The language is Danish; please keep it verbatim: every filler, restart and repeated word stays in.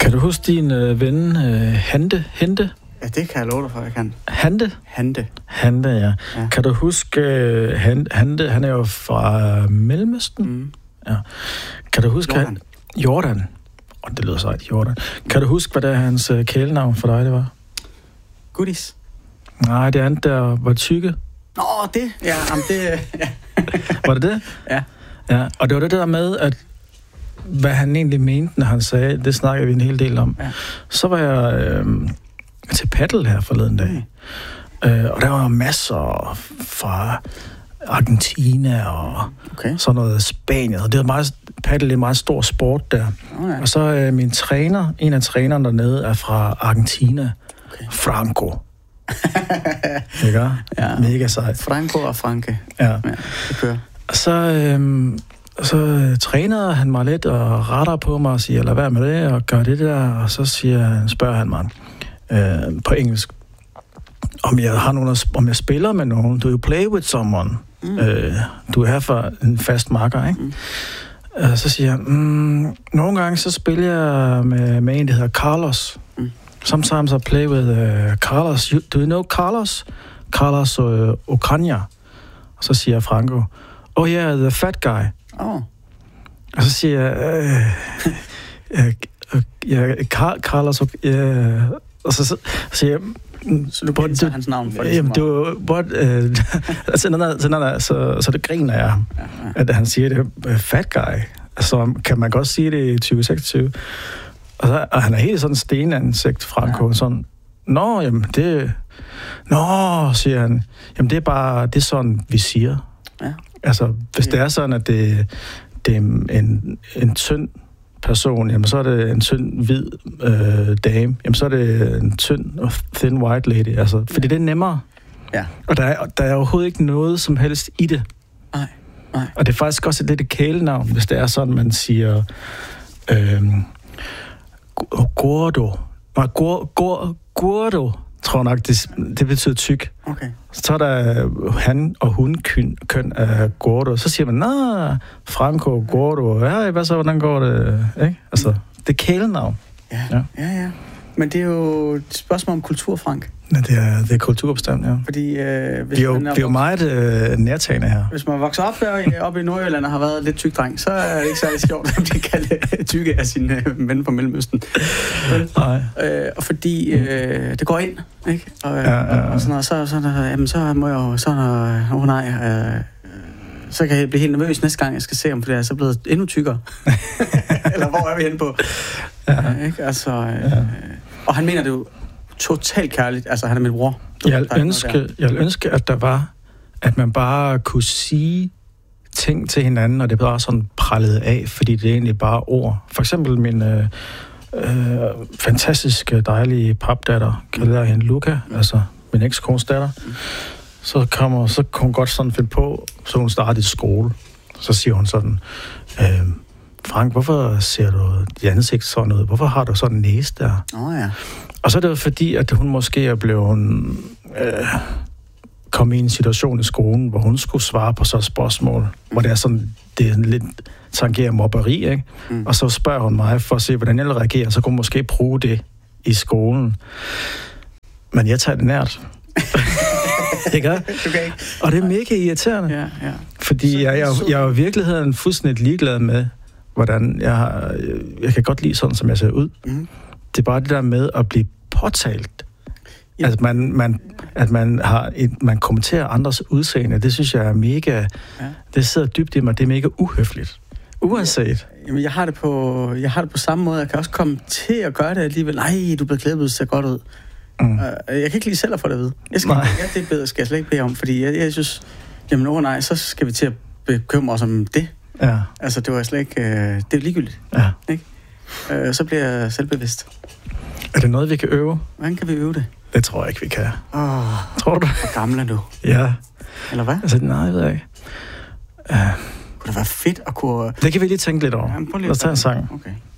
Kan du huske din øh, ven øh, Hante? Hente? Ja, det kan jeg love dig for, jeg kan. Hante? Hante. Hante, ja. ja. Kan du huske øh, Hante? Han er jo fra øh, Mellemøsten. Mm. Ja. Kan du huske... Jordan. Han, Jordan. Oh, det lyder sejt, Jordan. Kan du huske, hvad der er hans øh, kælenavn for dig, det var? Goodies. Nej, det andet, der var tykke. Nå, det? Ja, jamen det... Ja. Var det det? Ja. Ja, og det var det der med, at hvad han egentlig mente, når han sagde, det snakkede vi en hel del om. Ja. Så var jeg øh, til paddle her forleden dag. Mm. Øh, og der var masser fra Argentina og okay. sådan noget Spanien. Og det var meget, paddle er en meget stor sport der. Oh, ja. Og så øh, min træner, en af trænerne dernede, er fra Argentina. Okay. Franco. Ikke? Ja. Mega sejt. Franco og Franke. Ja. Ja, det kører. Så, øhm, så træner han mig lidt og retter på mig og siger, lad være med det og gør det der. Og så siger, spørger han mig øh, på engelsk, om jeg har nogen, om jeg spiller med nogen. Do you play with someone? Mm. Øh, du er her for en fast marker, ikke? Mm. Øh, så siger jeg, mm, nogle gange så spiller jeg med, med en, der hedder Carlos. Mm. Sometimes I play with uh, Carlos. You, do you know Carlos? Carlos uh, Ocaña. Og så siger Franco, oh yeah, the fat guy. Oh. Og så siger jeg, uh, uh, uh, yeah, Car- Carlos, yeah. Og så, så siger jeg, så du kender hans navn for det? Jamen, det var, what, uh, så, når, så, når, så, så det griner jeg, ja, ja. At han siger det, uh, fat guy. Altså, kan man godt sige det i tyve seksogtyve? Og, så, og han er helt sådan stenansigt, Franco, ja. Sådan, nå, jamen, det... Nå, siger han, jamen, det er bare, det er sådan, vi siger. Ja. Altså, hvis ja. Det er sådan, at det, det er en, en tynd person, jamen, så er det en tynd, hvid øh, dame. Jamen, så er det en tynd og thin white lady, altså, fordi ja. Det er nemmere. Ja. Og der er, der er overhovedet ikke noget som helst i det. Nej, nej. Og det er faktisk også et lidt kælenavn, hvis det er sådan, man siger... Øh, Gordo. Nej, Gordo, Gordo, tror jeg nok, det, det betyder tyk. Okay. Så er der han og hun køn, køn af Gordo. Så siger man, nej, Franco, Gordo. Ja, hvad så, hvordan går det? Ikke? Altså, det er kælenavn. Ja, ja, ja. ja. Men det er jo et spørgsmål om kultur, Frank. Ja, det er, det er kulturbestemt, ja. Fordi, øh, hvis vi er jo, man er, vi er jo meget øh, nærtagende her. Hvis man vokser op der oppe i Nordjylland og har været lidt tyk dreng, så er det ikke særlig sjovt, at blive kaldt tykke af sine øh, venner fra Mellemøsten. Nej. Øh, og fordi øh, det går ind, ikke? Og, ja, ja, ja. og sådan noget, så, så, jamen, så må jeg jo sådan noget, oh nej, øh, så kan jeg blive helt nervøs næste gang, jeg skal se, om det er så blevet endnu tykkere. Eller hvor er vi henne på? Ja. Øh, ikke? Altså, øh, ja. Og han mener det jo totalt kærligt. Altså, han er min bror. Jeg vil ønske, jeg vil ønske, at der var, at man bare kunne sige ting til hinanden, og det bare sådan prallede af, fordi det er egentlig bare ord. For eksempel min øh, øh, fantastiske, dejlige papdatter, kalder jeg hende Luca, mm. altså min ekskones datter. Mm. Så kommer, så kunne hun godt sådan finde på, så hun startede i skole. Så siger hun sådan, øh, Frank, hvorfor ser du dit ansigt sådan ud? Hvorfor har du sådan en næse der? Åh oh, ja. Og så er det jo fordi, at hun måske er blevet øh, kommet i en situation i skolen, hvor hun skulle svare på sådan et spørgsmål, mm. hvor det er sådan, det er lidt tangerer mobberi, ikke? Mm. Og så spørger hun mig for at se, hvordan jeg reagerer, så kunne hun måske bruge det i skolen. Men jeg tager det nært. Ikke? Okay. Og det er mega irriterende. Ja, ja. Fordi jeg, jeg, jeg er i virkeligheden fuldstændig ligeglad med, hvordan jeg har, jeg kan godt lide sådan, som jeg ser ud. Mm. Det er bare det der med at blive påtalt. Ja. At man, man, at man, har et, man kommenterer andres udseende, det synes jeg er mega... Ja. Det sidder dybt i mig, det er mega uhøfligt. Uanset. Jamen, jeg har det på, jeg har det på samme måde. Jeg kan også komme til at gøre det alligevel. Nej, du er blevet klippet, ser godt ud. Mm. Jeg kan ikke lige selv at få det at vide. Jeg skal, ja, det bedre skal jeg slet ikke bede om, fordi jeg, jeg synes, jamen åh nej, så skal vi til at bekymre os om det. Ja. Altså, det var slet ikke... Øh, det er ligegyldigt. Ja. Ikke? Øh, så bliver jeg selvbevidst. Er det noget, vi kan øve? Hvordan kan vi øve det? Det tror jeg ikke, vi kan. Oh, tror du? Hvor gammel er du? Ja. Eller hvad? Altså, nej, jeg ved ikke. Uh, kunne det være fedt at kunne... Det kan vi lige tænke lidt over. Ja, lad os tage en sang. Okay.